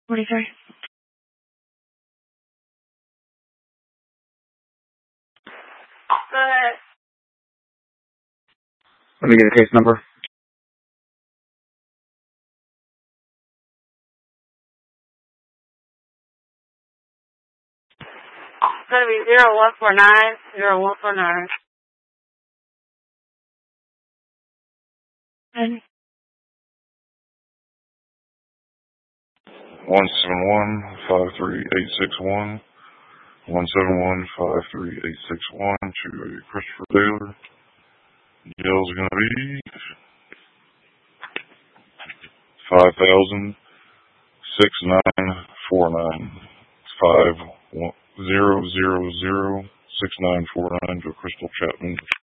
43. Go ahead. Let me get a case number. It's going to be 0149, 0149. And 171-53861. 171-53861 to Christopher Taylor. Jail's going to be $5,000. 6949 50006949 to Crystal Chapman.